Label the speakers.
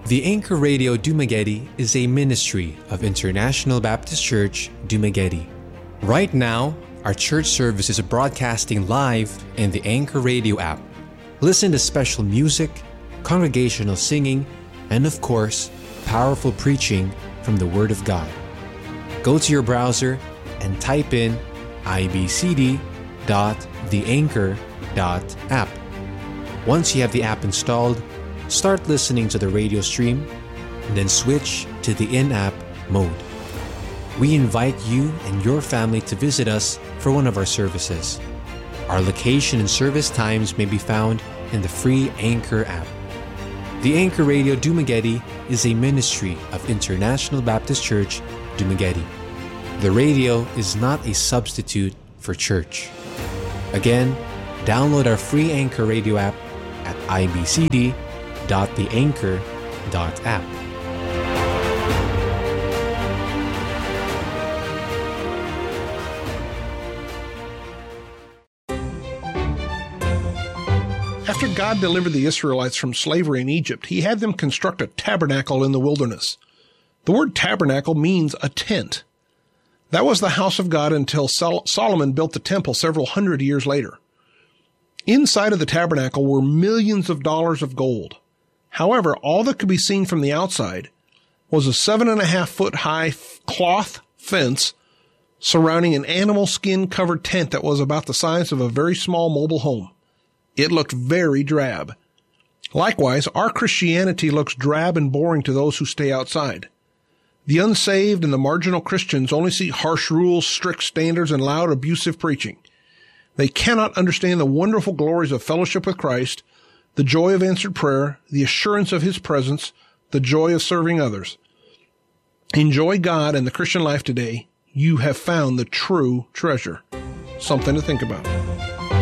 Speaker 1: The Anchor Radio Dumaguete is a ministry of International Baptist Church, Dumaguete. Right now, our church service is broadcasting live in the Anchor Radio app. Listen to special music, congregational singing, and of course, powerful preaching from the Word of God. Go to your browser and type in ibcd.theanchor.app. Once you have the app installed, start listening to the radio stream and then switch to the in-app mode. We invite you and your family to visit us for one of our services. Our location and service times may be found in the free Anchor app. The Anchor Radio Dumaguete is a ministry of International Baptist Church, Dumaguete. The radio is not a substitute for church. Again, download our free Anchor Radio app at ibcd.theanchor.app.
Speaker 2: After God delivered the Israelites from slavery in Egypt, he had them construct a tabernacle in the wilderness. The word tabernacle means a tent. That was the house of God until Solomon built the temple several hundred years later. Inside of the tabernacle were millions of dollars of gold. However, all that could be seen from the outside was a 7.5-foot high cloth fence surrounding an animal skin covered tent that was about the size of a very small mobile home. It looked very drab. Likewise, our Christianity looks drab and boring to those who stay outside. The unsaved and the marginal Christians only see harsh rules, strict standards, and loud, abusive preaching. They cannot understand the wonderful glories of fellowship with Christ, the joy of answered prayer, the assurance of His presence, the joy of serving others. Enjoy God and the Christian life today. You have found the true treasure. Something to think about.